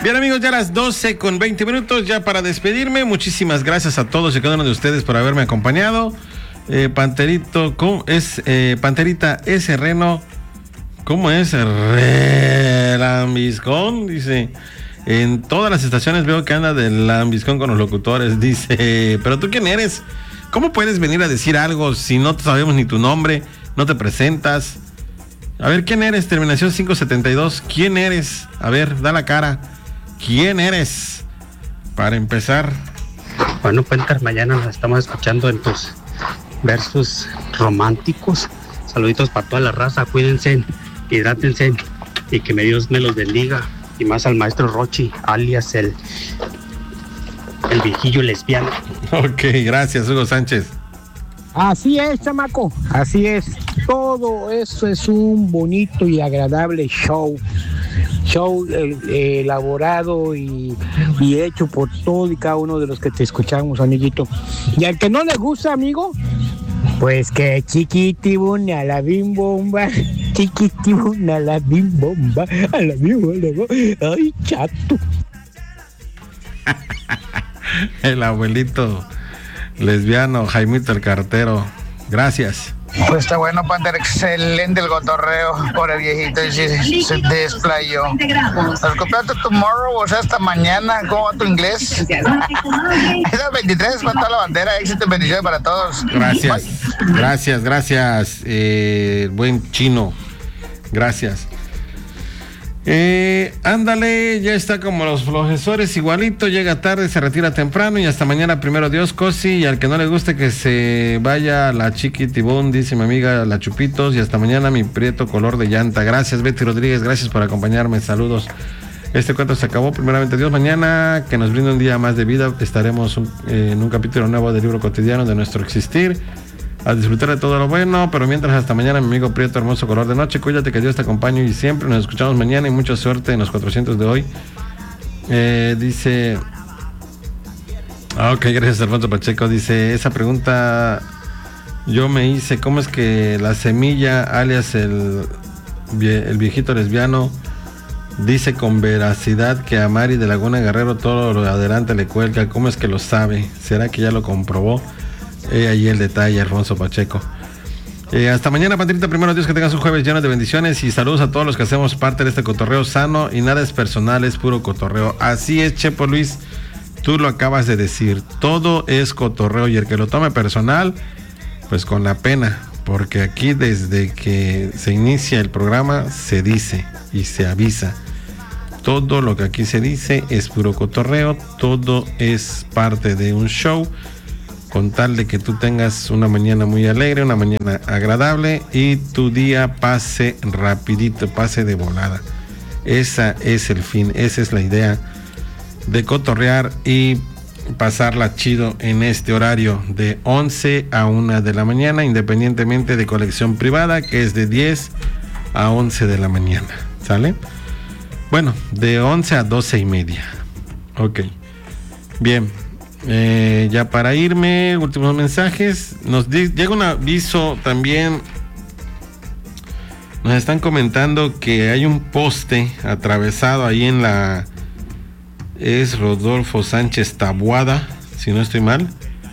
Bien, amigos, ya a las 12:20, ya para despedirme. Muchísimas gracias a todos y cada uno de ustedes por haberme acompañado. Panterita S. Reno, ¿cómo es? Lambiscón, dice. En todas las estaciones veo que anda de lambiscón con los locutores, dice. Pero tú, ¿quién eres? ¿Cómo puedes venir a decir algo si no sabemos ni tu nombre, no te presentas? A ver, ¿quién eres? Terminación 572. ¿Quién eres? A ver, da la cara. ¿Quién eres? Para empezar. Bueno, Penter, mañana nos estamos escuchando en tus versos románticos. Saluditos para toda la raza. Cuídense, hidrátense y que Dios me los bendiga. Y más al maestro Rochi, alias el viejillo lesbiano. Ok, gracias, Hugo Sánchez. Así es, chamaco, así es. Todo eso es un bonito y agradable show elaborado y hecho por todo y cada uno de los que te escuchamos, amiguito. Y al que no le gusta, amigo, pues que chiquitibuna a la bim bomba, chiquitibuna a la bim bomba, a la bim bomba. Ay, chato. El abuelito lesbiano, Jaimito el cartero. Gracias. Pues está bueno, Panther, excelente el cotorreo por el viejito y se desplayó. Nos compraste tomorrow, o sea, hasta mañana. ¿Cómo va tu inglés? Esas 23 para toda la bandera, éxito y bendiciones para todos. Gracias, gracias, buen chino. Gracias. Ándale, ya está como los profesores, igualito, llega tarde, se retira temprano y hasta mañana, primero Dios, Cosi, y al que no le guste que se vaya la Chiquitibón, dice mi amiga la Chupitos, y hasta mañana mi prieto color de llanta. Gracias, Betty Rodríguez, gracias por acompañarme, saludos. Este cuento se acabó, primeramente Dios, mañana que nos brinde un día más de vida, estaremos en un capítulo nuevo del libro cotidiano de nuestro existir. A disfrutar de todo lo bueno, pero mientras hasta mañana, mi amigo Prieto, hermoso color de noche, cuídate, que Dios te acompañe y siempre nos escuchamos mañana y mucha suerte en los 400 de hoy. Dice, ok, gracias Alfonso Pacheco, dice, esa pregunta yo me hice, ¿cómo es que la semilla, alias el viejito lesbiano, dice con veracidad que a Mari de Laguna Guerrero todo lo adelante le cuelga? ¿Cómo es que lo sabe? ¿Será que ya lo comprobó? Ahí el detalle, Alfonso Pacheco. Hasta mañana, Patrita. Primero Dios, que tengas un jueves lleno de bendiciones y saludos a todos los que hacemos parte de este cotorreo sano y nada es personal, es puro cotorreo. Así es, Chepo Luis, tú lo acabas de decir, todo es cotorreo y el que lo tome personal, pues con la pena, porque aquí desde que se inicia el programa se dice y se avisa. Todo lo que aquí se dice es puro cotorreo, todo es parte de un show, con tal de que tú tengas una mañana muy alegre, una mañana agradable y tu día pase rapidito, pase de volada. Esa es el fin, esa es la idea de cotorrear y pasarla chido en este horario de 11 a 1 de la mañana, independientemente de colección privada, que es de 10 a 11 de la mañana, ¿sale? Bueno, de 11 a 12:30. Ok, bien. Ya para irme, últimos mensajes. Nos llega un aviso también. Nos están comentando que hay un poste atravesado ahí en la... Es Rodolfo Sánchez Taboada, si no estoy mal,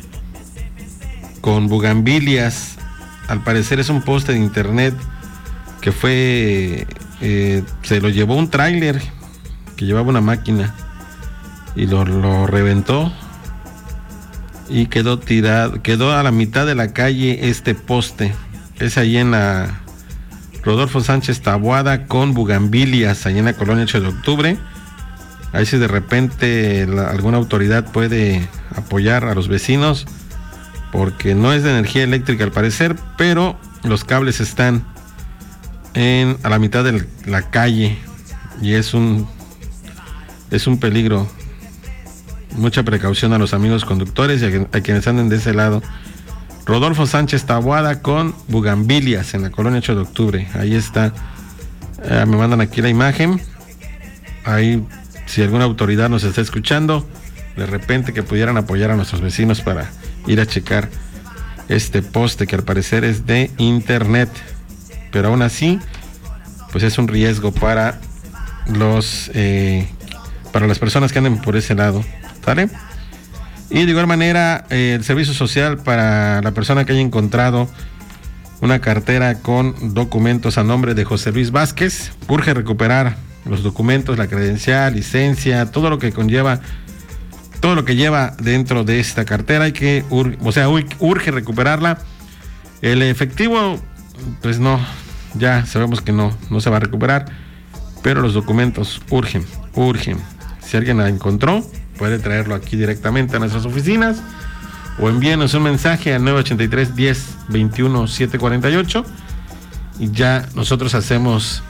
con bugambilias. Al parecer es un poste de internet que fue... se lo llevó un tráiler que llevaba una máquina y lo reventó. Y quedó tirado, quedó a la mitad de la calle este poste. Es ahí en la Rodolfo Sánchez Taboada con bugambilias, ahí en la colonia 8 de octubre. Ahí si de repente alguna autoridad puede apoyar a los vecinos, porque no es de energía eléctrica al parecer, pero los cables están a la mitad de la calle y es un peligro. Mucha precaución a los amigos conductores y a quienes anden de ese lado. Rodolfo Sánchez Taboada con bugambilias en la colonia 8 de octubre. Ahí está. Me mandan aquí la imagen. Ahí, si alguna autoridad nos está escuchando, de repente que pudieran apoyar a nuestros vecinos para ir a checar este poste que al parecer es de internet. Pero aún así, pues es un riesgo para los para las personas que anden por ese lado, ¿sale? Y de igual manera, el servicio social para la persona que haya encontrado una cartera con documentos a nombre de José Luis Vázquez. Urge recuperar los documentos, la credencial, licencia, todo lo que conlleva, todo lo que lleva dentro de esta cartera. Hay que, urge recuperarla. El efectivo, pues no, ya sabemos que no se va a recuperar, pero los documentos urgen. Si alguien la encontró, puede traerlo aquí directamente a nuestras oficinas o envíenos un mensaje al 983 10 21 748 y ya nosotros hacemos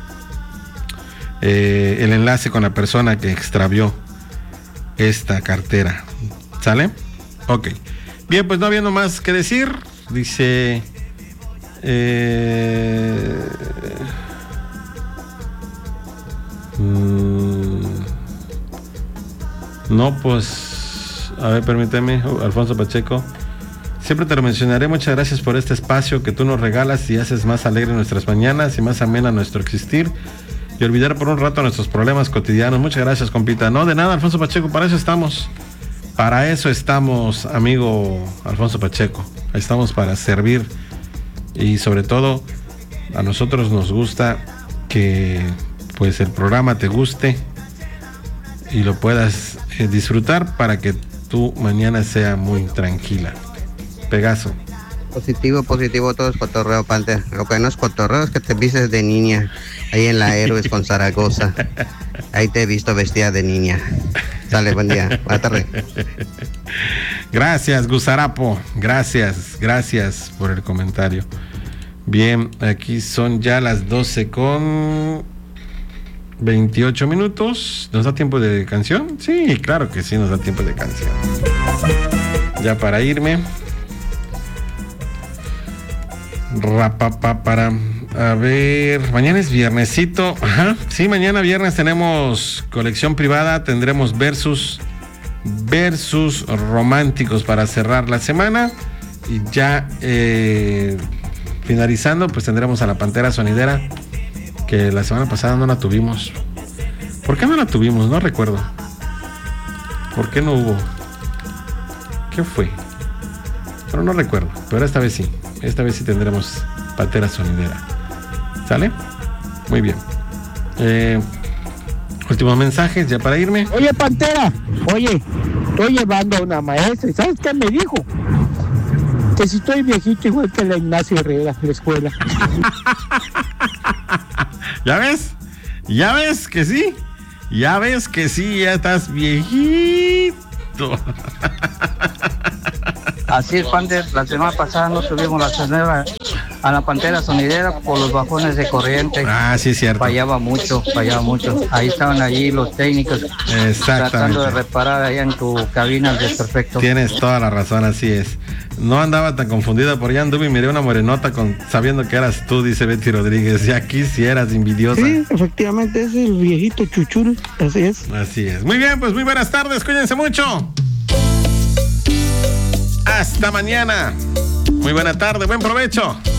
el enlace con la persona que extravió esta cartera. ¿Sale? Ok. Bien, pues no habiendo más que decir, dice no, pues a ver, permíteme, Alfonso Pacheco. Siempre te lo mencionaré, muchas gracias por este espacio que tú nos regalas y haces más alegre nuestras mañanas y más amena nuestro existir y olvidar por un rato nuestros problemas cotidianos. Muchas gracias, compita. No, de nada, Alfonso Pacheco, para eso estamos, amigo Alfonso Pacheco. Estamos para servir y sobre todo a nosotros nos gusta que pues el programa te guste y lo puedas disfrutar para que tu mañana sea muy tranquila. Pegaso. Positivo, todo es cotorreo, Panther. Lo que no es cotorreo es que te vistes de niña ahí en la Héroes con Zaragoza. Ahí te he visto vestida de niña. Dale, buen día, buena tarde. Gracias, Gusarapo. Gracias por el comentario. Bien, aquí son ya las 12:28. ¿Nos da tiempo de canción? Sí, claro que sí, nos da tiempo de canción. Ya para irme. A ver, mañana es viernesito. Ajá, sí, mañana viernes tenemos colección privada, tendremos versus románticos para cerrar la semana. Y ya finalizando, pues tendremos a la Pantera Sonidera, que la semana pasada no la tuvimos. ¿Por qué no la tuvimos? No recuerdo. ¿Por qué no hubo? ¿Qué fue? Pero no recuerdo, pero esta vez sí. Esta vez sí tendremos Pantera Sonidera. ¿Sale? Muy bien. Últimos mensajes ya para irme. Oye, Pantera, estoy llevando a una maestra y ¿sabes qué me dijo? Que si estoy viejito igual que la Ignacio Herrera, la escuela. ¿Ya ves? ¿Ya ves que sí? ¿Ya ves que sí? Ya estás viejito. Así es, Panther. La semana pasada no tuvimos la sonera a la Pantera Sonidera por los bajones de corriente. Ah, sí, cierto. Fallaba mucho. Ahí estaban allí los técnicos tratando de reparar allá en tu cabina el desperfecto. Tienes toda la razón, así es. No andaba tan confundida, por allá anduve y miré una morenota sabiendo que eras tú, dice Betty Rodríguez. Ya quisieras, envidiosa. Sí, efectivamente, es el viejito Chuchul, así es. Así es. Muy bien, pues muy buenas tardes, cuídense mucho. Hasta mañana. Muy buena tarde, buen provecho.